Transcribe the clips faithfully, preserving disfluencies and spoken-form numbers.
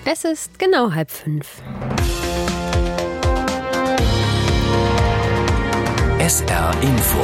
Es ist genau halb fünf. S R Info.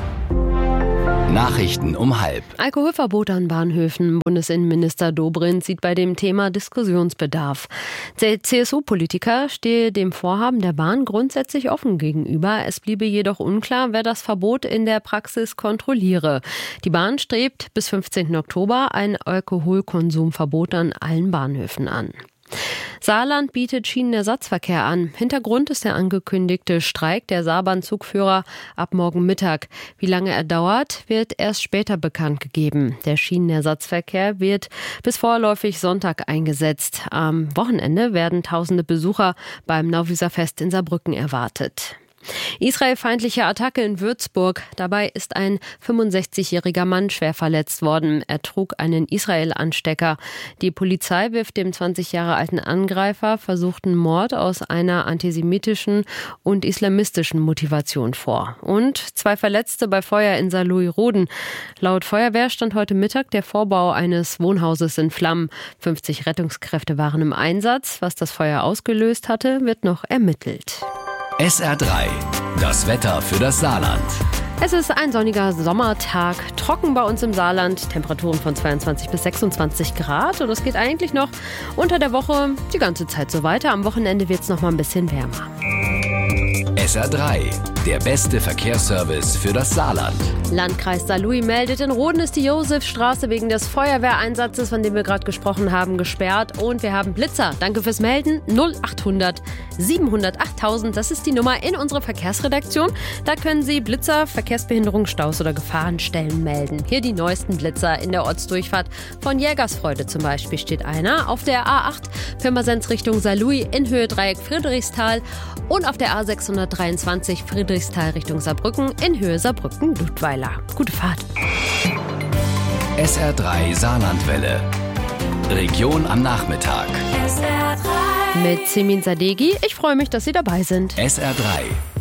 Nachrichten um halb. Alkoholverbot an Bahnhöfen. Bundesinnenminister Dobrindt sieht bei dem Thema Diskussionsbedarf. Der C S U-Politiker stehe dem Vorhaben der Bahn grundsätzlich offen gegenüber. Es bliebe jedoch unklar, wer das Verbot in der Praxis kontrolliere. Die Bahn strebt bis fünfzehnten Oktober ein Alkoholkonsumverbot an allen Bahnhöfen an. Saarland bietet Schienenersatzverkehr an. Hintergrund ist der angekündigte Streik der Saarbahn-Zugführer ab morgen Mittag. Wie lange er dauert, wird erst später bekannt gegeben. Der Schienenersatzverkehr wird bis vorläufig Sonntag eingesetzt. Am Wochenende werden tausende Besucher beim Nauwieser-Fest in Saarbrücken erwartet. Israelfeindliche Attacke in Würzburg. Dabei ist ein fünfundsechzigjähriger Mann schwer verletzt worden. Er trug einen Israel-Anstecker. Die Polizei wirft dem zwanzig Jahre alten Angreifer versuchten Mord aus einer antisemitischen und islamistischen Motivation vor. Und zwei Verletzte bei Feuer in Saarlouis-Roden. Laut Feuerwehr stand heute Mittag der Vorbau eines Wohnhauses in Flammen. fünfzig Rettungskräfte waren im Einsatz. Was das Feuer ausgelöst hatte, wird noch ermittelt. S R drei. Das Wetter für das Saarland. Es ist ein sonniger Sommertag, trocken bei uns im Saarland, Temperaturen von zweiundzwanzig bis sechsundzwanzig Grad und es geht eigentlich noch unter der Woche die ganze Zeit so weiter. Am Wochenende wird es noch mal ein bisschen wärmer. S R drei. Der beste Verkehrsservice für das Saarland. Landkreis Saarlouis meldet, in Roden ist die Josefstraße wegen des Feuerwehreinsatzes, von dem wir gerade gesprochen haben, gesperrt. Und wir haben Blitzer. Danke fürs Melden. null achthundert siebenhundert achttausend, das ist die Nummer in unserer Verkehrsredaktion. Da können Sie Blitzer, Verkehrsbehinderung, Staus oder Gefahrenstellen melden. Hier die neuesten Blitzer in der Ortsdurchfahrt. Von Jägersfreude zum Beispiel steht einer. Auf der A acht Pirmasens Richtung Saarlouis in Höhe Dreieck Friedrichsthal. Und auf der A sechshundertdreiundzwanzig Friedrichsthal Richtung Saarbrücken in Höhe Saarbrücken-Ludweiler. Gute Fahrt. S R drei Saarlandwelle. Region am Nachmittag. S R drei. Mit Semin Sadeghi. Ich freue mich, dass Sie dabei sind. S R drei.